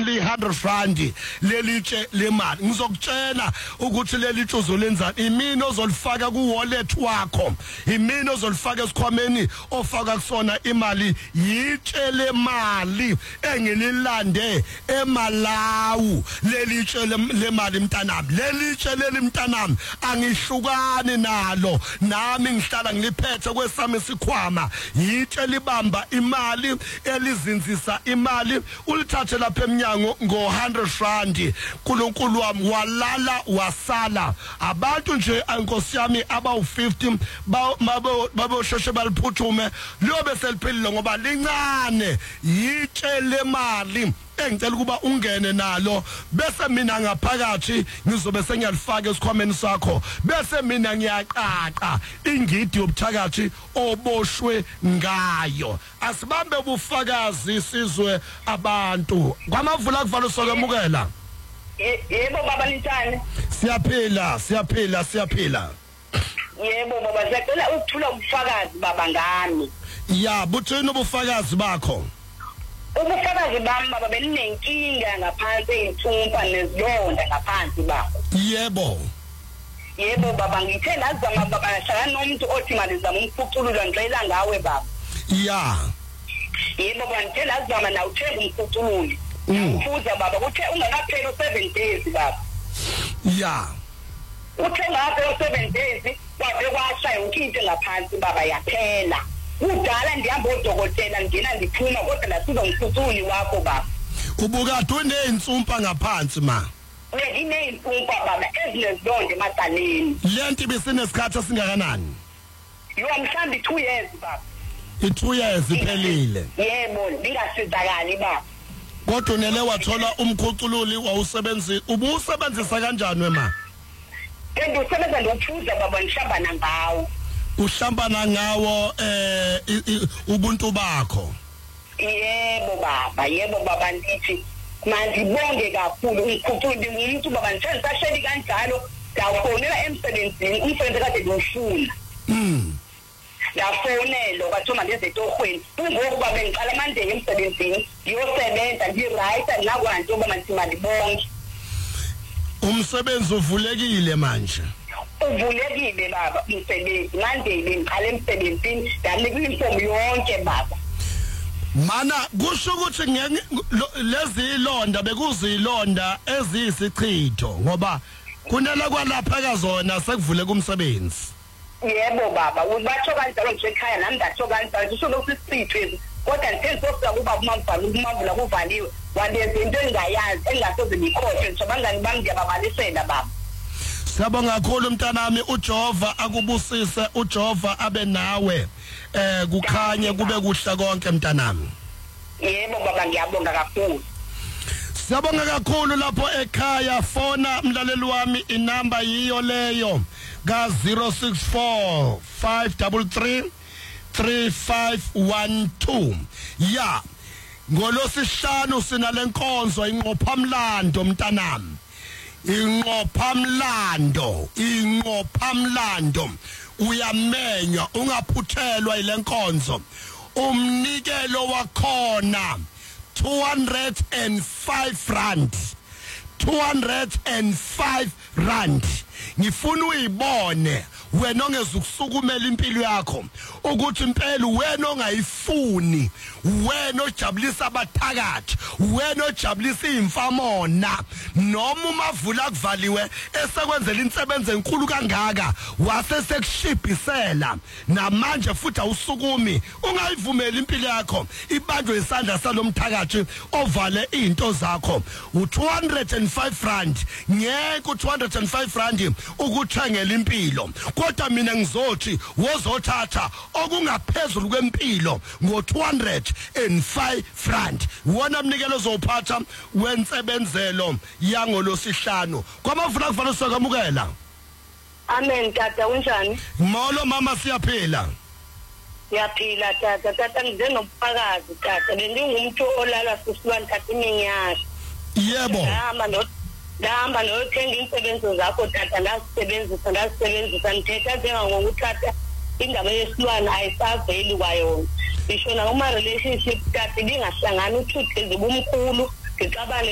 only 100 rand lelitshe lemali. Ngizokutshela ukuthi lelitshe uzolenzani. Imini ozolifaka ku wallet wakho, imini ozolifaka esikhwameni ofaka kusona imali, yitshe lemali engililande eMalawi. Lelitshe lemali mntanami, lelitshe leli mntanami angihlukani nalo, nami ngihlala ngiliphethe kwesami isikhwama. Yitshe libamba imali, elizinzisa imali, ulithathe lapha eminyango ngo-100 rand. uNkulunkulu wami walala wasala. Abantu nje inkosi yami abawu-50 babosheshe baliphuthume liyobe seliphelile ngoba lincane. Yitshe lemali engicela ukuba ungene nalo, bese mina ngaphakathi ngizobe sengiyalifaka esikhwameni sakho, bese mina ngiyaqaqa ingidi yobuthakathi oboshwe ngayo. Asibambe ubufakazi sizwe abantu. Kwamavula kuvalo sokwamukela. Yebo baba Lintshane. Siyaphila. Yebo baba, ngicela ukuthula ubufakazi baba ngami. Ya, buthini ubufakazi bakho? Ubufakazi bami baba, beninenkinga ngaphansi ey'thumpa nezilonda ngaphansi baba. Yebo baba, ngithe lazama baba ngahlala nomuntu othi malizama umkhuculula ngicela ngawe baba. Ya. Yebo baba, ngithe lazama na uthenga umkhucululi. Ufuza baba, uthe ungakapheli 7 days baba. Ya. Uthe ngapheli 7 days kwabe kwashaya ukinto ngaphansi baba yaphela. Udala ndihamba odokotela ngena ndiphuma kodwa lasiza umkhuculi wakho baba. Ubukade uney'nsumpa ngaphansi ma. Nginey'nsumpa baba ezinezilonda emagaleni. Lento ibisinesikhathi esingakanani? Mhlawumbe 2 years baba. I2 years iphelile. Yebo, ngingasizakali baba. Kodwa unele wathola umkhucululi ubusebenzisa kanjani wema? Usebenza ngokuphuza baba, ngihlambana ngawo. Uhlambana ngawo ubuntu bakho? Yebo baba, ndithi mandibonge kakhulu umkhucululi umuntu baba, ngisasheli kanjalo ndafonela emsebenzini, umsebenzi kade ngifuna. Ndafonela kwathoma ngezetorhweni kungokuba bengiqala amandenge emsebenzini ngiyosebenza ngi-right nakwanti yoba mandithi bonke. Umsebenzi uvulekile manje? Uvulekile baba umsebenzi, manje bengiqala emsebenzini ndanika imifomu yonke baba. Mana kusho ukuthi lezi ilonda bekuzilonda eziyisichitho ngoba kunela kwalapha kazona sekuvule kumsebenzi. Yebo baba, ubatsho kanjalo nje ekhaya nami ndatsho kanjalo kusho lokhu isithitho kodwa ngithe sokuza kuba kumavula kuvaliwe walenza into engayazi engasoze ngikhohlwe nje abangani bami ngiyababalisela baba. Siyabonga kakhulu mntanami, uJehova akubusise, uJehova abe nawe kukhanye kube kuhle konke mntanami. Yebo baba, ngiyabonga kakhulu. Siyabonga kakhulu lapho ekhaya. Fona mlaleli wami, inamba yiyo leyo ka 064 533 3512. Ya, ngolosihlanu sinalenkonzo inqophamlando mntanami. Inqophamlando uyamenywa ungaphuthelwa ilenkonzo. Umnikelo wakhona 205 rand. Ngifuna uyibone wena ongezukusukumela impilo yakho ukuthi impela wena ongayifuni, wena ojabulisa abathakathi, wena ojabulisa izimfamona, noma umavula kuvaliwe esekwenzela insebenzo enkulu kangaka wase sekushibhisela namanje futhi awusukumi, ungayivumeli impilo yakho ibanjwe isandla salomthakathi ovale izinto zakho. U205 rand ngeke u205 rand ukuthengela impilo, kodwa mina ngizothi wozothatha okungaphezulu kwempilo ngo205 rand. Wona mnikelo ozophatha wensebenzelo yangolosihlanu. Kwamavula kufanele sokamukela. Amen tata, unjani? Molo mama, siyaphila. Siyaphila tata, ngize nobufakazi tata. Bengingumuntu olala sisibantu tata iminyaka. Yebo. Ndahamba nothenga insebenzo zakho tata, ndazisebenzisa ngithetha njengangokuthatha indaba yesilwana ayisaveli kwayona. Ngisho na uma relationship tata ibingahlangani uthuthe zibumkhulu ngixabane